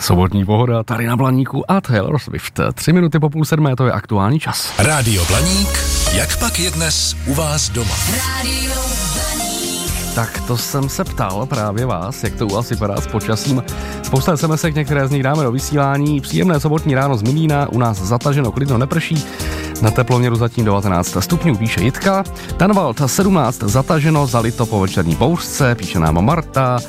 Sobotní pohoda tady na Blaníku a Taylor Swift. 3 minuty po 6:30, to je aktuální čas. Rádio Blaník, jak pak je dnes u vás doma? Rádio Blaník. Tak to jsem se ptal právě vás, jak to u vás vypadá s počasím. Spousta SMSek, některé z nich dáme do vysílání. Příjemné sobotní ráno z Milína, u nás zataženo, klidno, neprší. Na teploměru zatím 19 stupňů, píše Jitka. Tanvald 17, zataženo, zalito po večerní bouřce, píše nám Marta.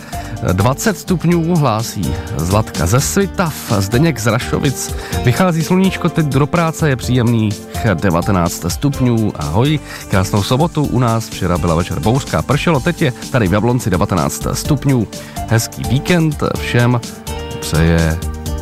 20 stupňů hlásí Zlatka ze Svitav, Zdeněk z Rašovic. Vychází sluníčko, teď do práce, je příjemných 19 stupňů. Ahoj, krásnou sobotu, u nás včera byla večer bouřka, pršelo, teď je tady v Jablonci 19 stupňů. Hezký víkend všem přeje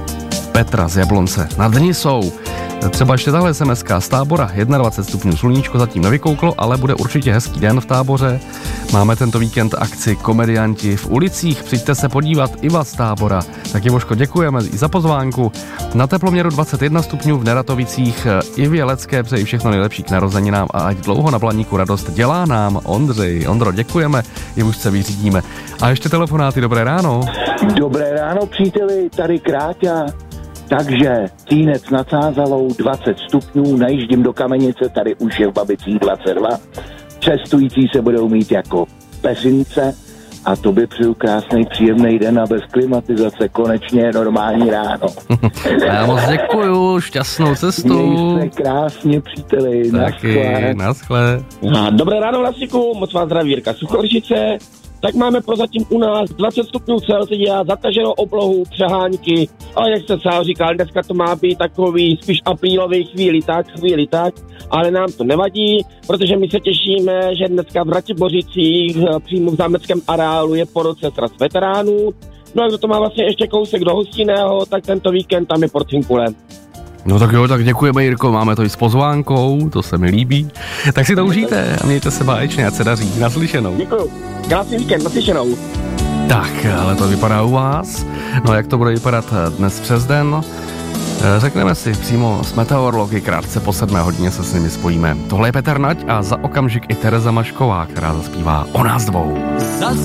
Petra z Jablonce nad Nisou. Třeba ještě tahle SMS-ka z Tábora, 21 stupňů, sluníčko zatím nevykouklo, ale bude určitě hezký den v Táboře. Máme tento víkend akci Komedianti v ulicích, přijďte se podívat, Iva z Tábora. Tak Ivoško, děkujeme i za pozvánku. Na teploměru 21 stupňů v Neratovicích, Ivě Lecké přeji všechno nejlepší k narozeninám a ať dlouho na Blaníku radost dělá nám Ondřej. Ondro, děkujeme, Ivušce vyřídíme. A ještě telefonáty, dobré ráno. Dobré ráno, příteli, tady Kráťa. Takže Týnec nad Sázalou 20 stupňů, najíždím do Kamenice, tady už je v Babicích 22. Cestující se budou mít jako peřince a tobě přeju krásný, příjemný den a bez klimatizace, konečně normální ráno. Já moc děkuju, šťastnou cestu. Měj se krásně, příteli, taky, naschle. Dobré ráno, Vlastiku, moc vás zdraví Jirka Suchoršice. Tak máme prozatím u nás 20 stupňů Celsia, zataženou oblohu, přehánky, ale jak jste sám říkal, dneska to má být takový spíš aprílový chvíli tak, ale nám to nevadí, protože my se těšíme, že dneska v Ratibořicích přímo v zámeckém areálu je po roce sraz veteránů. No a kdo to má vlastně ještě kousek do Hostinného, tak tento víkend tam je Porcinkule. No tak jo, tak děkujeme, Jirko, máme to i s pozvánkou, to se mi líbí. Tak si to užijte a mějte se báječně, ať se daří. Naslyšenou. Děkuju. Krásný víkend, naslyšenou. Tak, ale to vypadá u vás. No jak to bude vypadat dnes přes den? Řekneme si přímo s meteorology, krátce po 7 hodině se s nimi spojíme. Tohle je Petr Nať a za okamžik i Tereza Mašková, která zaspívá O nás dvou.